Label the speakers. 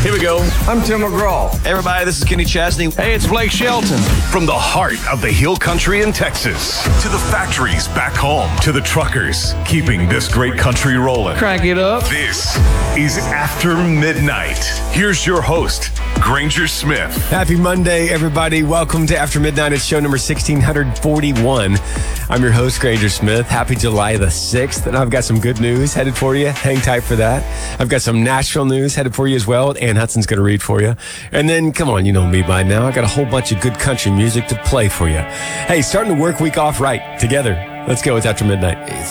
Speaker 1: Here we go.
Speaker 2: I'm Tim McGraw.
Speaker 1: Hey, everybody, this is Kenny Chesney.
Speaker 2: Hey, it's Blake Shelton.
Speaker 3: From the heart of the Hill Country in Texas to the factories back home to the truckers keeping this great country rolling.
Speaker 2: Crank it up.
Speaker 3: This is After Midnight. Here's your host, Granger Smith.
Speaker 4: Happy Monday, everybody. Welcome to After Midnight. It's show number 1641. I'm your host, Granger Smith. Happy July the 6th. And I've got some good news headed for you. Hang tight for that. I've got some Nashville news headed for you as well. Ann Hudson's going to read for you. And then, come on, you know me by now. I got a whole bunch of good country music to play for you. Hey, starting the work week off right together. Let's go. It's After Midnight.